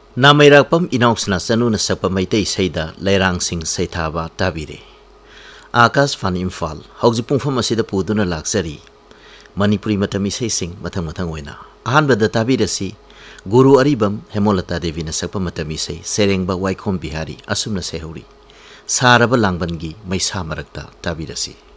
नामैरापम इनाउसना चनुना सकपा मैतै सैदा लैरांगसिंग सैथाबा ताबिरे Akashvani Imphal हौजि पुंफम असिदा पुदुना लाक्सरी Manipuri मतमी sensing मथंग मथंग ओइना अहानबदा ताबिरसी गुरु अरिबम हेमोलता देवीना सकपा मतमी सै सेरेंगबा वाइखोम बिहारी असुमना सेहौरी सारबा लांगबनगी मैसा मरक्ता ताबिरसी।